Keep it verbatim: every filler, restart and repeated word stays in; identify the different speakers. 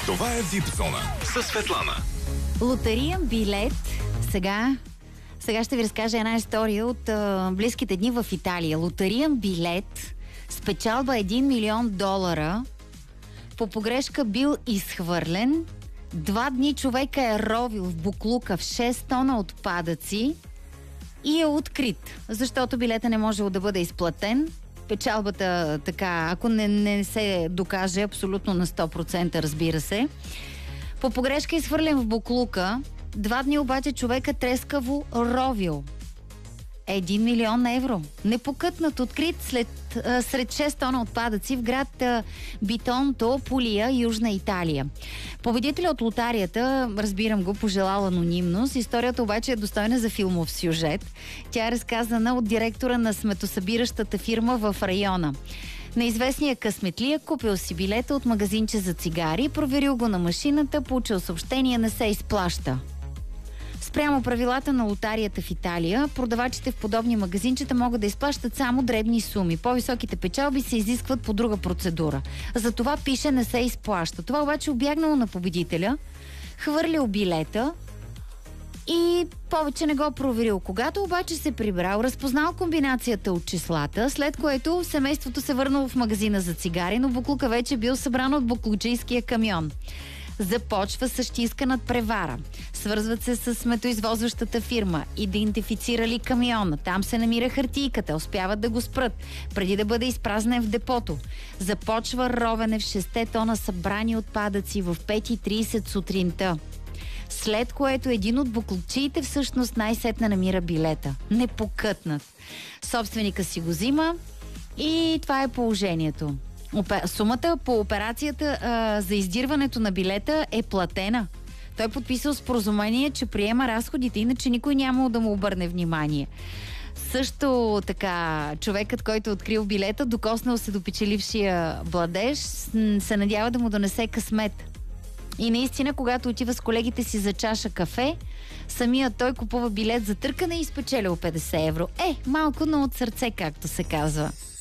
Speaker 1: Това е Вип зона със Светлана.
Speaker 2: Лотариен билет. Сега, сега ще ви разкажа една история от а, близките дни в Италия. Лотариен билет с печалба един милион долара по погрешка бил изхвърлен. Два дни човека е ровил в буклука в шест тона отпадъци и е открит, защото билета не можел да бъде изплатен. Печалбата, така, ако не, не се докаже абсолютно на сто процента, разбира се. По погрешка е изхвърлен в буклука. Два дни обаче човека трескаво ровил. Един милион евро. Непокътнат, открит след, а, сред шест тона отпадъци в град а, Битонто, Пулия, Южна Италия. Победителя от лотарията, разбирам го, пожелал анонимност. Историята обаче е достойна за филмов сюжет. Тя е разказана от директора на сметосъбиращата фирма в района. Неизвестният късметлия купил си билета от магазинче за цигари, проверил го на машината, получил съобщение, не се изплаща. Спрямо правилата на лотарията в Италия, продавачите в подобни магазинчета могат да изплащат само дребни суми. По-високите печалби се изискват по друга процедура. За това пише не се изплаща. Това обаче обягнало на победителя, хвърлил билета и повече не го проверил. Когато обаче се прибрал, разпознал комбинацията от числата, след което семейството се върнало в магазина за цигари, но буклука вече бил събран от буклуджийския камион. Започва същинска надпревара. Свързват се с сметоизвозващата фирма. Идентифицирали камиона. Там се намира хартийката. Успяват да го спрат, преди да бъде изпразнен в депото. Започва ровене в шест тона събрани отпадъци в пет и трийсет сутринта. След което един от буклучиите всъщност най-сетне намира билета. Непокътнат. Собственика си го взима и това е положението. Сумата по операцията а, за издирването на билета е платена. Той подписал споразумение, че приема разходите, иначе никой нямало да му обърне внимание. Също така, човекът, който е открил билета, докоснал се до печелившия младеж, се надява да му донесе късмет. И наистина, когато отива с колегите си за чаша кафе, самият той купува билет за търкане и спечелил петдесет евро. Е, малко, но от сърце, както се казва.